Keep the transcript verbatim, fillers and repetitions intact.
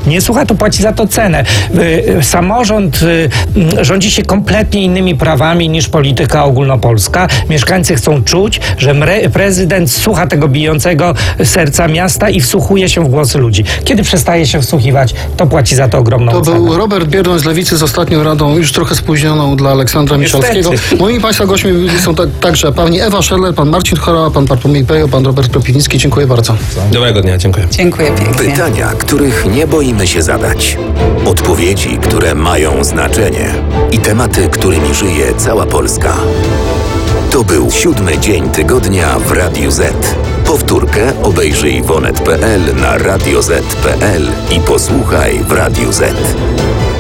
nie słucha, to płaci za to cenę. Samorząd rządzi się kompletnie innymi prawami niż polityka ogólnopolska. Mieszkańcy chcą czuć, że prezydent słucha tego bijącego serca miasta i wsłuchuje się w głosy ludzi. Kiedy przestaje się wsłuchiwać, to płaci za to ogromną to cenę. To był Robert Biedroń z Lewicy z ostatnią radą, już trochę spóźnioną dla Aleksandra Miszalskiego. Moimi Państwa gośćmi są tak, także pani Ewa Scheller, pan Marcin Choroła, pan Bartłomiej Pejo, pan Robert Kropiwnicki. Dziękuję bardzo. Dobrego dnia, dziękuję. Dziękuję pięknie. Pytania, których nie boimy się zadać. Odpowiedzi, które mają znaczenie. I tematy, którymi żyje cała Polska. To był siódmy dzień tygodnia w Radiu Z. Powtórkę obejrzyj w onet kropka pe el, na radio zet kropka pe el i posłuchaj w Radiu Z.